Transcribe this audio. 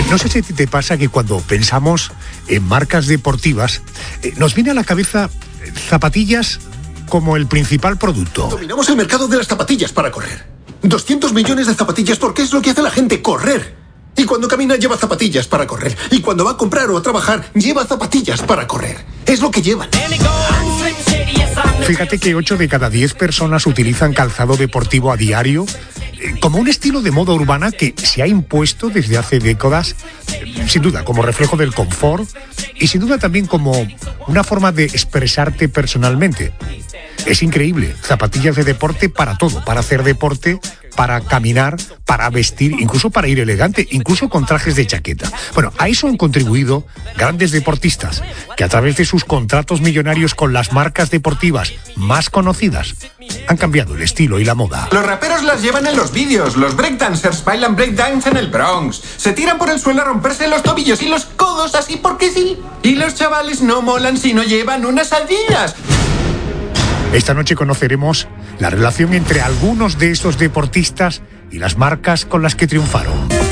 No sé si te pasa que cuando pensamos en marcas deportivas, nos viene a la cabeza zapatillas como el principal producto. Dominamos el mercado de las zapatillas para correr. 200 millones de zapatillas porque es lo que hace la gente, correr. Y cuando camina lleva zapatillas para correr. Y cuando va a comprar o a trabajar, lleva zapatillas para correr. Es lo que llevan. Fíjate que 8 de cada 10 personas utilizan calzado deportivo a diario como un estilo de moda urbana que se ha impuesto desde hace décadas, sin duda como reflejo del confort y sin duda también como una forma de expresarte personalmente. Es increíble, zapatillas de deporte para todo, para hacer deporte, para caminar, para vestir, incluso para ir elegante, incluso con trajes de chaqueta. Bueno, a eso han contribuido grandes deportistas que a través de sus contratos millonarios con las marcas deportivas más conocidas han cambiado el estilo y la moda. Los raperos las llevan en los vídeos, los breakdancers bailan breakdance en el Bronx, se tiran por el suelo a romperse los tobillos y los codos así porque sí. Y los chavales no molan si no llevan unas Adidas. Esta noche conoceremos la relación entre algunos de estos deportistas y las marcas con las que triunfaron.